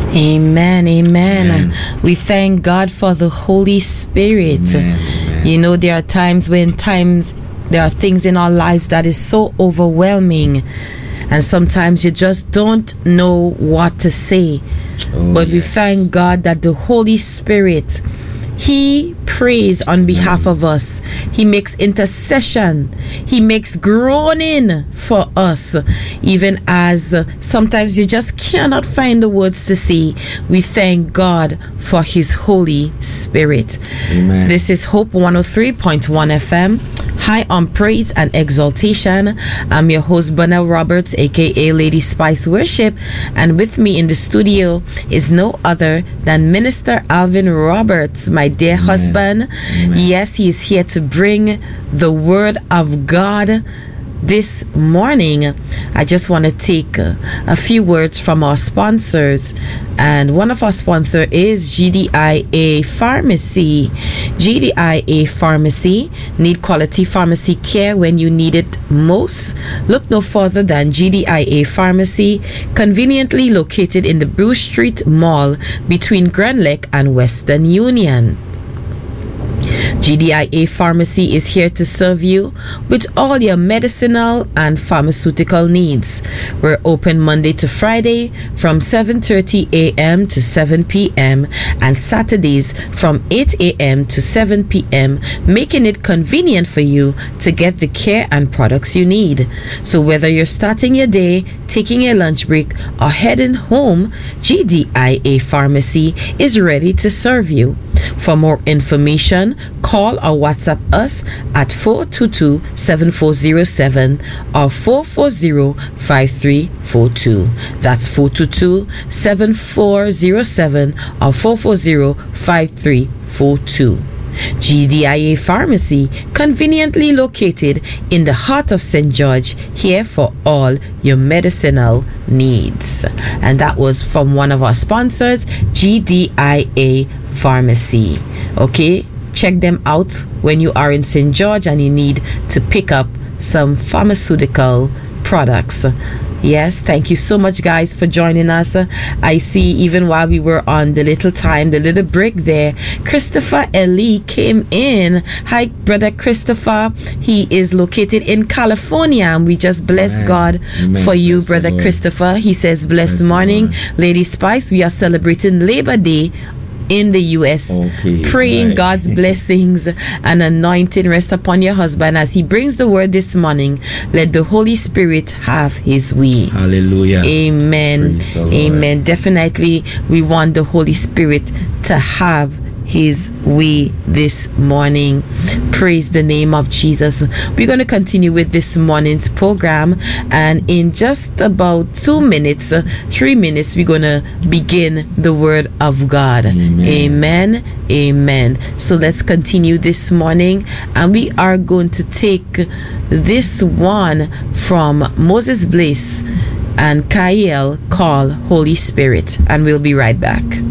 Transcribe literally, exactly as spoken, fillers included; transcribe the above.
Amen, amen. Amen. We thank God for the Holy Spirit. Amen, amen. You know, there are times when times there are things in our lives that is so overwhelming, and sometimes you just don't know what to say. Oh, But we yes. thank God that the Holy Spirit, He prays on behalf of us. He makes intercession. He makes groaning for us. Even as uh, sometimes you just cannot find the words to say, we thank God for His Holy Spirit. Amen. This is Hope one oh three point one F M. High on praise and exaltation. I'm your host, Bernard Roberts, aka Lady Spice Worship, and with me in the studio is no other than Minister Alvin Roberts, my dear Amen. husband. Amen. Yes, he is here to bring the word of God this morning. I just want to take uh, a few words from our sponsors, and one of our sponsor is G D I A Pharmacy. G D I A Pharmacy. Need quality pharmacy care when you need it most? Look no further than G D I A Pharmacy, conveniently located in the Bruce Street Mall between Grand Lake and Western Union. G D I A Pharmacy is here to serve you with all your medicinal and pharmaceutical needs. We're open Monday to Friday from seven thirty a.m. to seven p.m. and Saturdays from eight a.m. to seven p.m., making it convenient for you to get the care and products you need. So whether you're starting your day, taking a lunch break, or heading home, G D I A Pharmacy is ready to serve you. For more information, call or WhatsApp us at four two two, seven four zero seven or four four zero, five three four two. That's four two two, seven four zero seven or four four zero, five three four two. G D I A Pharmacy, conveniently located in the heart of Saint George, here for all your medicinal needs. And that was from one of our sponsors, G D I A Pharmacy. Okay, check them out when you are in Saint George and you need to pick up some pharmaceutical products. Yes, thank you so much, guys, for joining us. I see even while we were on the little time, the little break there, Christopher Eli came in. Hi, Brother Christopher. He is located in California, and we just bless Amen. God Amen. for you, Bless the Brother Lord. Christopher. He says, blessed Bless the morning, Lord. Lady Spice. We are celebrating Labor Day in the U S, Okay, praying right. God's blessings and anointing rest upon your husband as he brings the word this morning. Let the Holy Spirit have his way. Hallelujah. Amen. Praise the Lord. Amen. Definitely, we want the Holy Spirit to have his way this morning. Praise the name of Jesus. We're going to continue with this morning's program, and in just about two minutes, uh, three minutes, we're going to begin the word of God. Amen. Amen. Amen. So let's continue this morning, and we are going to take this one from Moses Bliss and Kyle called Holy Spirit, and we'll be right back.